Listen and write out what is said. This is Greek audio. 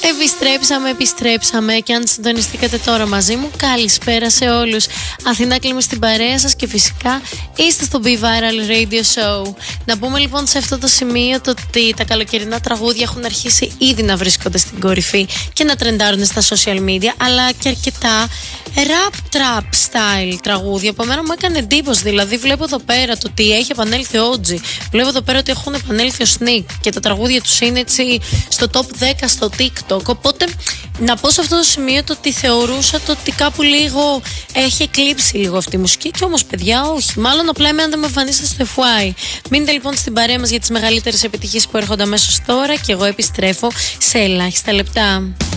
Επιστρέψαμε και αν συντονιστήκατε τώρα μαζί μου, καλησπέρα σε όλους. Αθηνά Κλίμου στην παρέα σας και φυσικά είστε στο Be Viral Radio Show. Να πούμε λοιπόν σε αυτό το σημείο το ότι τα καλοκαιρινά τραγούδια έχουν αρχίσει ήδη να βρίσκονται στην κορυφή και να τρεντάρουν στα social media, αλλά και αρκετά rap-trap style τραγούδια. Από μένα μου έκανε εντύπωση, δηλαδή βλέπω εδώ πέρα το ότι έχει επανέλθει ο Ότζι, βλέπω εδώ πέρα ότι έχουν επανέλθει ο Sneak και τα τραγούδια τους είναι έτσι στο top 10 στο TikTok. Οπότε να πω σε αυτό το σημείο το ότι θεωρούσα το ότι κάπου λίγο έχει εκλείψει λίγο αυτή η μουσική, και όμως παιδιά όχι, μάλλον απλά εμένα δεν με εμφανίσετε στο FY. Μείνετε λοιπόν στην παρέα μας για τις μεγαλύτερες επιτυχίες που έρχονται αμέσως τώρα και εγώ επιστρέφω σε ελάχιστα λεπτά.